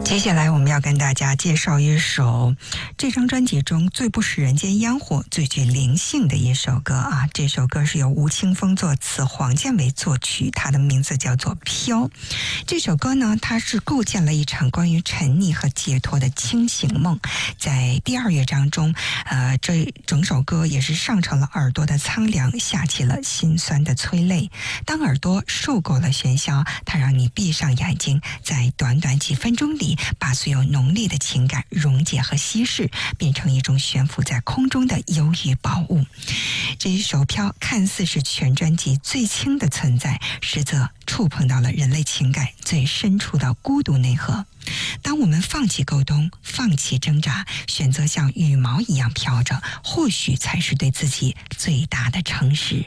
接下来我们要跟大家介绍一首这张专辑中最不食人间烟火、最具灵性的一首歌啊！这首歌是由吴青峰作词，黄建伟作曲，它的名字叫做《飘》。这首歌呢，它是构建了一场关于沉溺和解脱的清醒梦。在第二乐章中，这整首歌也是上成了耳朵的苍凉，下起了心酸的催泪。当耳朵受够了喧嚣，它让你闭上眼睛，在短短几分钟里，把所有浓烈的情感溶解和稀释，变成一种悬浮在空中的忧郁宝物。这一首《飘》看似是全专辑最轻的存在，实则触碰到了人类情感最深处的孤独内核。当我们放弃沟通，放弃挣扎，选择像羽毛一样飘着，或许才是对自己最大的诚实。